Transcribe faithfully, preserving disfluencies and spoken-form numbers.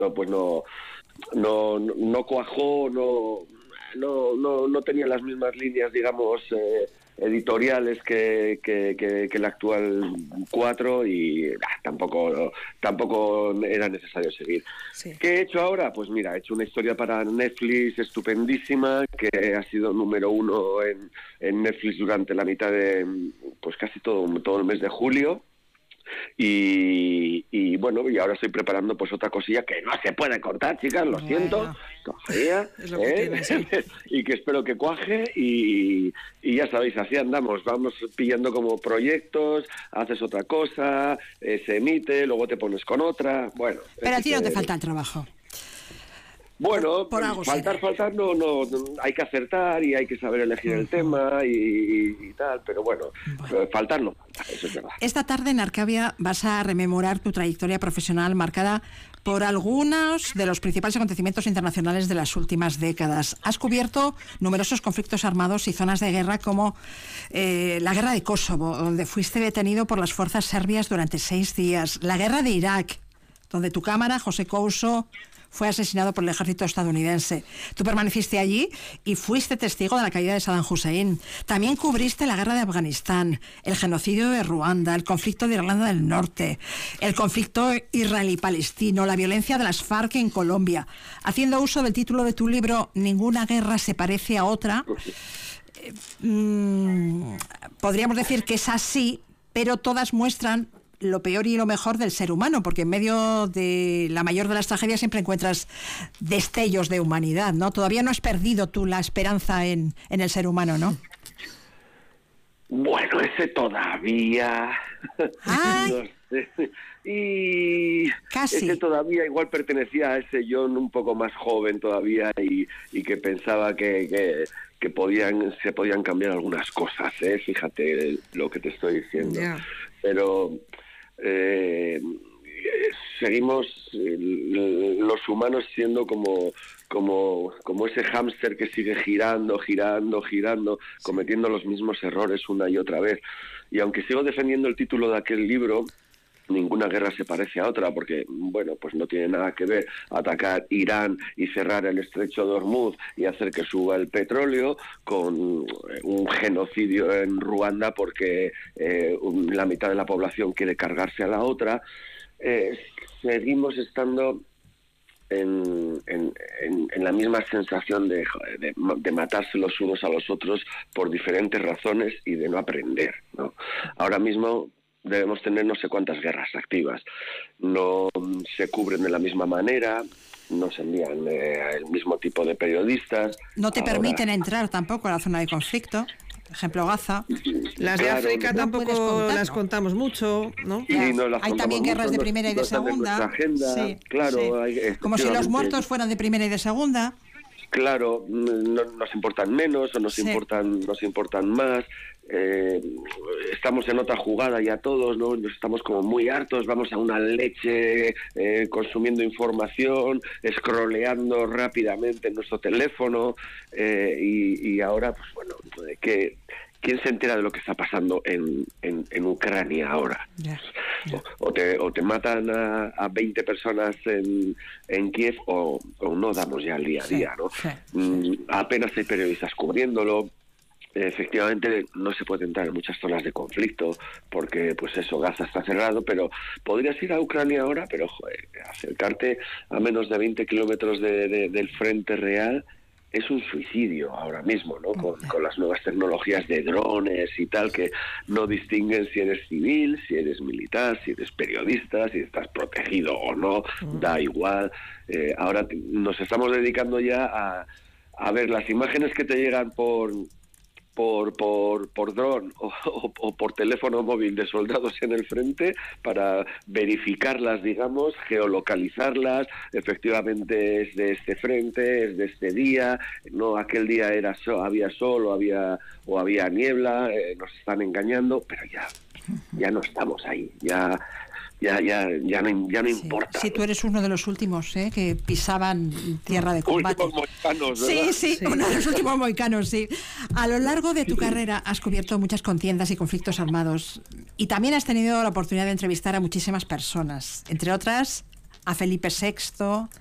no, pues no, no, no cuajó, no, no, no, no tenía las mismas líneas, digamos, eh, editoriales que, que, que, que el actual cuatro y ah, tampoco tampoco era necesario seguir. Sí. ¿Qué he hecho ahora? Pues mira, he hecho una historia para Netflix estupendísima que ha sido número uno en, en Netflix durante la mitad de, pues casi todo, todo el mes de julio. Y, y bueno, y ahora estoy preparando pues otra cosilla que no se puede contar, chicas, lo bueno. siento todavía, es lo que ¿eh? tiene, sí. Y que espero que cuaje y, y ya sabéis, así andamos, vamos pillando como proyectos, haces otra cosa, eh, se emite, luego te pones con otra, bueno. Pero a ti no te falta el trabajo. Bueno, por, por faltar, será. faltar, no, no, no, hay que acertar y hay que saber elegir uh-huh. el tema y, y tal, pero bueno, bueno. faltar no falta, eso es verdad. Esta tarde en Arcavia vas a rememorar tu trayectoria profesional marcada por algunos de los principales acontecimientos internacionales de las últimas décadas. Has cubierto numerosos conflictos armados y zonas de guerra como eh, la guerra de Kosovo, donde fuiste detenido por las fuerzas serbias durante seis días, la guerra de Irak, donde tu cámara, José Couso, fue asesinado por el ejército estadounidense. Tú permaneciste allí y fuiste testigo de la caída de Saddam Hussein. También cubriste la guerra de Afganistán, el genocidio de Ruanda, el conflicto de Irlanda del Norte, el conflicto israelí-palestino, la violencia de las FARC en Colombia. Haciendo uso del título de tu libro, Ninguna guerra se parece a otra, eh, mmm, podríamos decir que es así, pero todas muestran lo peor y lo mejor del ser humano, porque en medio de la mayor de las tragedias siempre encuentras destellos de humanidad, ¿no? Todavía no has perdido tú la esperanza en, en el ser humano, ¿no? Bueno, ese todavía... ¡Ay! No sé. Y casi. Ese todavía igual pertenecía a ese yo un poco más joven todavía y, y que pensaba que... que que podían se podían cambiar algunas cosas, ¿eh? Fíjate lo que te estoy diciendo. Yeah. Pero eh, seguimos eh, los humanos siendo como como como ese hámster que sigue girando, girando, girando, sí. cometiendo los mismos errores una y otra vez. Y aunque sigo defendiendo el título de aquel libro, Ninguna guerra se parece a otra, porque, bueno, pues no tiene nada que ver atacar Irán y cerrar el estrecho de Hormuz y hacer que suba el petróleo con un genocidio en Ruanda porque eh, la mitad de la población quiere cargarse a la otra. Eh, seguimos estando en, en, en, en la misma sensación de, de, de matarse los unos a los otros por diferentes razones y de no aprender, ¿no? Ahora mismo debemos tener no sé cuántas guerras activas. No se cubren de la misma manera, no se envían eh, el mismo tipo de periodistas. No te Ahora... permiten entrar tampoco a la zona de conflicto. Por ejemplo, Gaza. Las claro, de África no tampoco contar, las ¿no? contamos mucho, ¿no? Sí, no las hay también guerras mucho, de primera y de segunda. Agenda, sí, claro, sí. Hay, como si los muertos fueran de primera y de segunda. Claro, no, nos importan menos o nos sí. importan nos importan más. Eh, estamos en otra jugada ya todos, ¿no? Nos estamos como muy hartos, vamos a una leche eh, consumiendo información, scrolleando rápidamente en nuestro teléfono eh, y, y ahora, pues bueno, que ¿quién se entera de lo que está pasando en, en, en Ucrania ahora? Yeah, yeah. O, o, te, o te matan a, a veinte personas en, en Kiev o, o no damos ya el día a día, ¿no? Sí, sí, mm, sí. Apenas hay periodistas cubriéndolo. Efectivamente no se puede entrar en muchas zonas de conflicto porque pues eso, Gaza está cerrado, pero podrías ir a Ucrania ahora, pero joder, acercarte a menos de veinte kilómetros de, de, del frente real es un suicidio ahora mismo, ¿no? Con, con las nuevas tecnologías de drones y tal, que no distinguen si eres civil, si eres militar, si eres periodista, si estás protegido o no, da igual. Eh, ahora nos estamos dedicando ya a, a ver las imágenes que te llegan por... por por por dron o, o, o por teléfono móvil de soldados en el frente para verificarlas, digamos, geolocalizarlas, efectivamente es de este frente, es de este día, no aquel día era so, había sol o había o había niebla, eh, nos están engañando, pero ya ya no estamos ahí, ya Ya, ya, ya no, ya no sí, importa. Sí, tú eres uno de los últimos ¿eh? que pisaban tierra de combate. Últimos mohicanos, sí, ¿verdad? sí, sí, uno de los últimos mohicanos, sí. A lo largo de tu carrera has cubierto muchas contiendas y conflictos armados y también has tenido la oportunidad de entrevistar a muchísimas personas, entre otras a Felipe sexto,